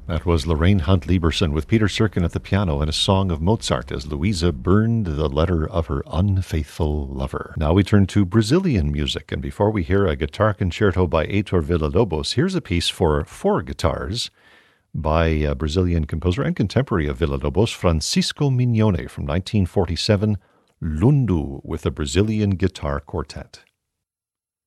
That was Lorraine Hunt Lieberson with Peter Serkin at the piano and a song of Mozart as Luisa burned the letter of her unfaithful lover. Now we turn to Brazilian music, and before we hear a guitar concerto by Heitor Villa-Lobos, here's a piece for four guitars by a Brazilian composer and contemporary of Villa-Lobos, Francisco Mignone, from 1947, Lundu with a Brazilian Guitar Quartet.